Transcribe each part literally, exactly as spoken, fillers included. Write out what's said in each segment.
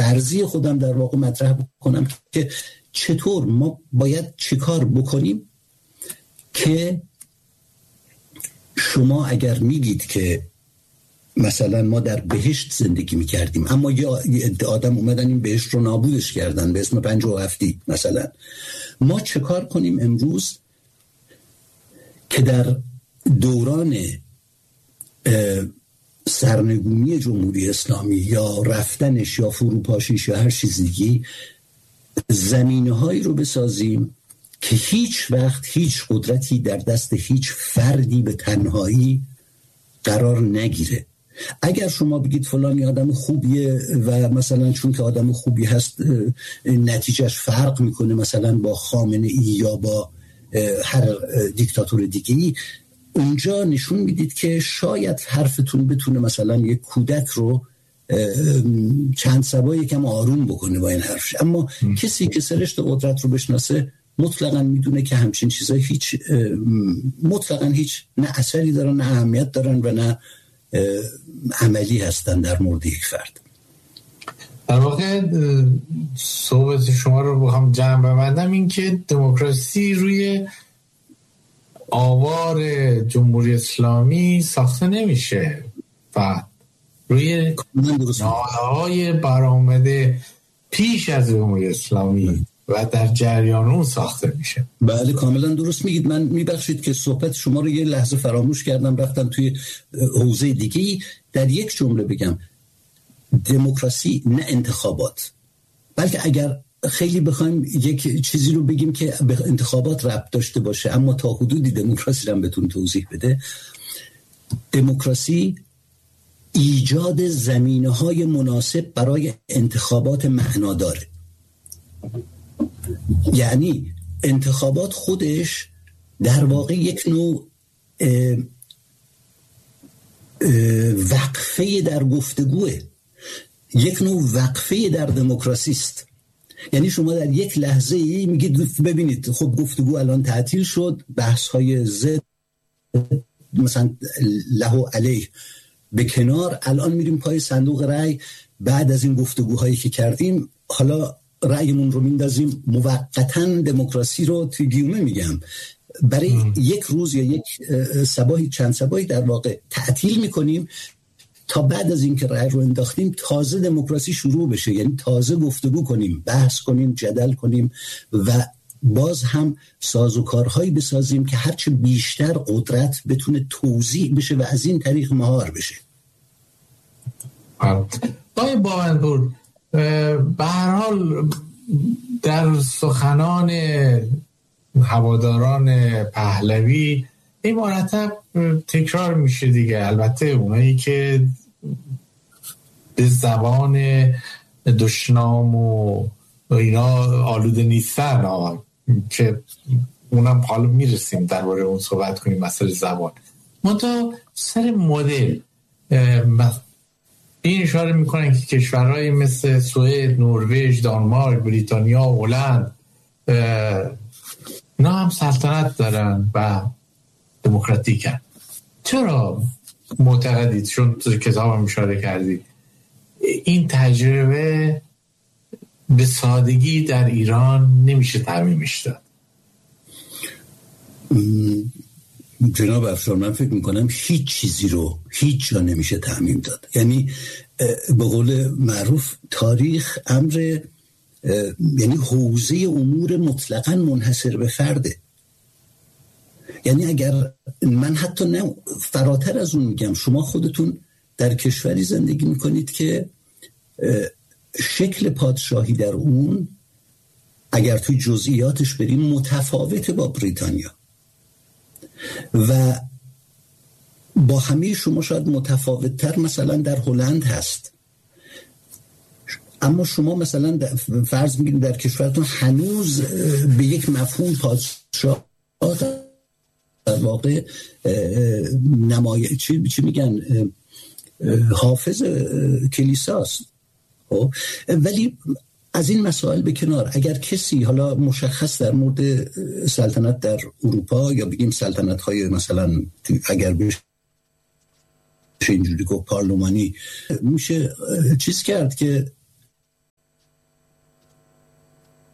فرضی خودم در واقع مطرح بکنم که چطور ما باید چیکار بکنیم که شما اگر میگید که مثلا ما در بهشت زندگی میکردیم اما یه آدم اومدن این بهشت رو نابودش کردن به اسم پنجاه و هفتی، مثلا ما چه کار کنیم امروز که در دوران سرنگونی جمهوری اسلامی یا رفتنش یا فروپاشیش یا هر چیز دیگه زمینه‌هایی رو بسازیم که هیچ وقت هیچ قدرتی در دست هیچ فردی به تنهایی قرار نگیره. اگر شما بگید فلانی آدم خوبیه و مثلا چون که آدم خوبی هست نتیجهش فرق میکنه مثلا با خامنه ای یا با هر دیکتاتور دیگه‌ای، اونجا نشون میدید که شاید حرفتون بتونه مثلا یک کودک رو چند سبا یکم آروم بکنه با این حرفش. اما م. کسی که سرشت قدرت رو بشناسه مطلقاً میدونه که همچین چیزای هیچ مطلقاً هیچ نه اثری دارن، نه اهمیت دارن و نه عملی هستن در مورد یک فرد. در واقع صحبت شما رو بخوام جمع ببندم این که دموکراسی روی آوار جمهوری اسلامی ساخته نمیشه و روی نهادهای برآمده پیش از جمهوری اسلامی و در جریان اون ساخته میشه. بله کاملا درست میگید. من میبخشید که صحبت شما رو یه لحظه فراموش کردم، رفتم توی حوزه دیگه‌ای. در یک جمله بگم دموکراسی نه انتخابات، بلکه اگر خیلی بخوایم یک چیزی رو بگیم که به انتخابات ربط داشته باشه اما تا حدودی دموکراسی رو هم بتون توضیح بده، دموکراسی ایجاد زمینه‌های مناسب برای انتخابات معناداره. یعنی انتخابات خودش در واقع یک نوع اه اه وقفه در گفتگوه، یک نوع وقفه در دموکراسی است. یعنی شما در یک لحظه ای میگید ببینید خب گفتگو الان تعطیل شد، بحث های ضد مثلا له و علیه به کنار، الان میریم پای صندوق رأی، بعد از این گفتگوهایی که کردیم حالا رأیمون رو میندازیم موقتاً دموکراسی رو توی گیومه میگم برای ام. یک روز یا یک صباحی چند صباحی در واقع تعطیل میکنیم تا بعد از اینکه رأی رو انداختیم تازه دموکراسی شروع بشه. یعنی تازه گفتگو کنیم، بحث کنیم، جدل کنیم و باز هم سازوکارهایی بسازیم که هرچه بیشتر قدرت بتونه توزیع بشه و از این طریق مهار بشه. آقای باونپور، به هر حال در سخنان هواداران پهلوی این مرتب تکرار میشه دیگه. البته اونایی که به زبان دشنام و اینا آلوده نیستن که اونم حالا میرسیم درباره اون صحبت کنیم مسئله زبان. منتها سر مدل این اشاره میکنن که کشورهای مثل سوئد، نروژ، دانمارک، بریتانیا، هلند اینا هم سلطنت دارن و دموکراتیکن. چرا معتقدید، چون تو کتابم اشاره کردید، این تجربه به سادگی در ایران نمیشه تعمیمش داد؟ جناب افشار، من فکر میکنم هیچ چیزی رو هیچ جا نمیشه تعمیم داد. یعنی به قول معروف تاریخ امر یعنی حوزه امور مطلقاً منحصر به فرده. یعنی اگر من حتی نه فراتر از اون میگم، شما خودتون در کشوری زندگی میکنید که شکل پادشاهی در اون اگر توی جزئیاتش بریم متفاوته با بریتانیا و با همه شما شاید متفاوت‌تر مثلا در هلند هست، اما شما مثلا فرض میگیم در کشورتون هنوز به یک مفهوم پادشاه در واقع نمای چی چی میگن حافظ کلیساست. ولی از این مسائل به کنار، اگر کسی حالا مشخص در مورد سلطنت در اروپا یا بگیم سلطنت‌های مثلا اگر بشه اینجوری گفت پارلمانی، میشه چیز کرد که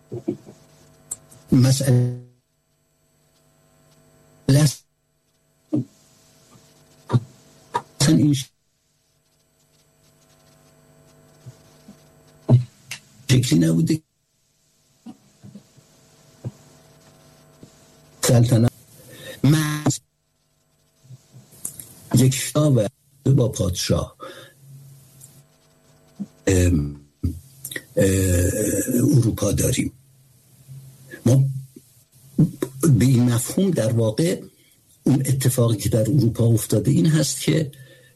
مسئله این شکلی نبوده سلطنت من یک شاه و با پادشاه ام اروپا داریم. ما به این مفهوم در واقع اون اتفاقی که در اروپا افتاده این هست که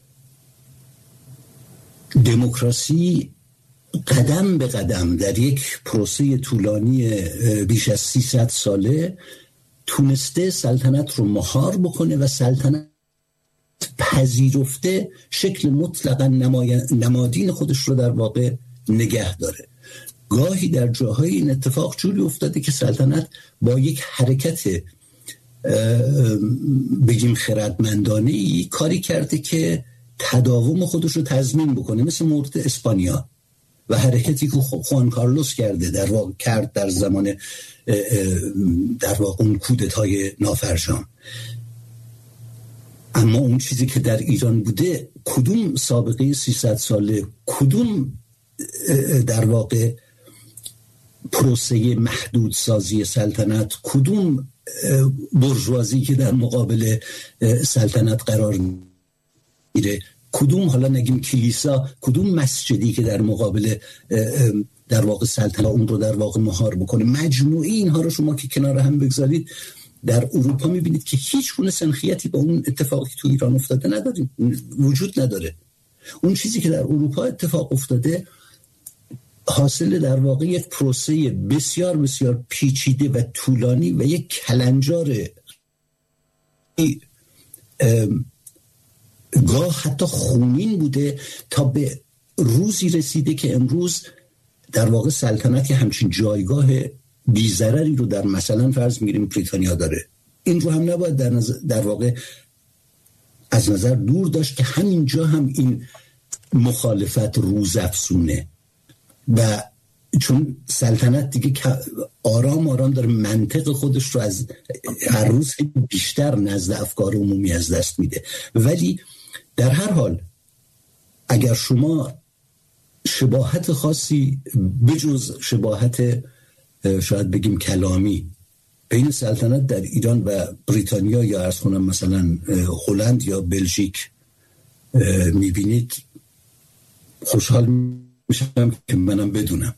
دموکراسی قدم به قدم در یک پروسه طولانی بیش از سیصد ساله تونسته سلطنت رو مهار بکنه و سلطنت پذیرفته شکل مطلقاً نمادین خودش رو در واقع نگه داره. گاهی در جاهای این اتفاق جوری افتاده که سلطنت با یک حرکت بگیم خردمندانه‌ای کاری کرده که تداوم خودش رو تضمین بکنه، مثل مورد اسپانیا و حرکتی که خوان کارلوس کرده در واقع کرد در زمان در واقع اون کودتای نافرجام. اما اون چیزی که در ایران بوده، کدوم سابقه سیصد ساله، کدوم در واقع پروسه محدود سازی سلطنت، کدوم برجوازی که در مقابل سلطنت قرار میره، کدوم حالا نگیم کلیسا، کدوم مسجدی که در مقابل در واقع سلطنت اون رو در واقع مهار بکنه. مجموعی اینها رو شما که کنار هم بگذارید در اروپا میبینید که هیچ گونه سنخیتی با اون اتفاقی که تو ایران افتاده نداریم، وجود نداره. اون چیزی که در اروپا اتفاق افتاده حاصل در واقع یک پروسه بسیار بسیار پیچیده و طولانی و یک کلنجار گاه حتی خونین بوده تا به روزی رسیده که امروز در واقع سلطنتی همچین جایگاه بی‌ضرری رو در مثلا فرض میگیریم بریتانیا داره. این رو هم نباید در, نظر در واقع از نظر دور داشت که همینجا هم این مخالفت روزافزونه و چون سلطنت دیگه آرام آرام داره منطق خودش رو از هر روز بیشتر نزد افکار عمومی از دست میده. ولی در هر حال اگر شما شباهت خاصی بجز شباهت شاید بگیم کلامی بین سلطنت در ایران و بریتانیا یا عرض کنم مثلا هلند یا بلژیک میبینید، خوشحال میشم که منم بدونم.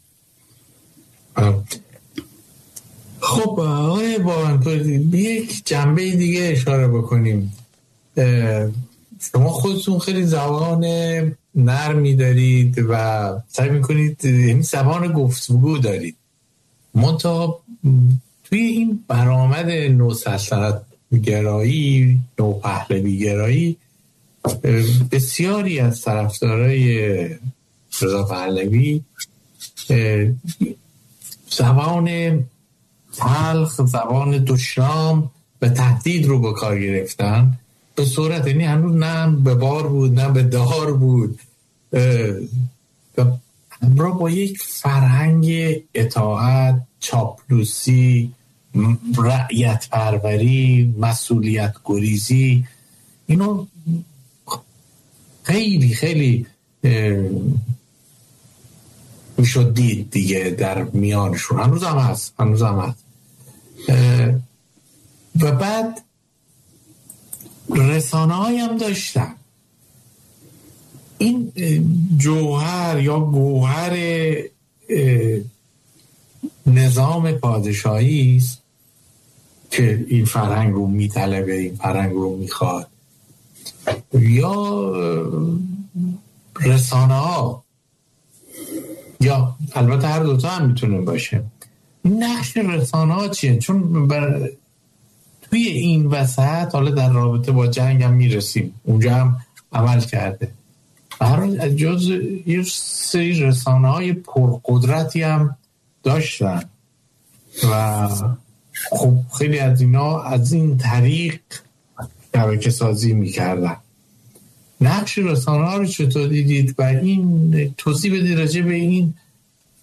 خب آقای بارانپور، یک جنبه دیگه اشاره بکنیم. شما خودتون خیلی زبان نرمی دارید و سعی میکنید، یعنی زبان گفتگو دارید، منتها توی این برآمد نوسلطنت گرایی، نوپهلوی گرایی، بسیاری از طرفدارای رضا پهلوی زبان تلخ، زبان دشنام و تهدید رو به کار گرفتن به صورت، یعنی هنوز نه به بار بود نه به دار بود، همراه با یک فرهنگ اطاعت، چاپلوسی، رعیت پروری، مسئولیت گریزی، اینو خیلی خیلی میشد دید دیگه در میانشون. هنوز هم هست هنوز هم هست و بعد رسانه هایی هم داشتن. این جوهر یا گوهر نظام پادشاهی است که این فرهنگ رو میطلبه، این فرهنگ رو میخواد، یا رسانه ها، یا البته هر دوتا هم میتونه باشه. نقش رسانه ها چیه؟ چون بر... توی این وسط، حالا در رابطه با جنگ هم میرسیم، اونجا هم عمل کرده. هر از جز یه سری رسانه های پرقدرتی هم داشتن و خب خیلی از اینا از این طریق شبکه سازی میکردن. نقش رسانه ها رو چطور دیدید و این توضیح بدید راجع به این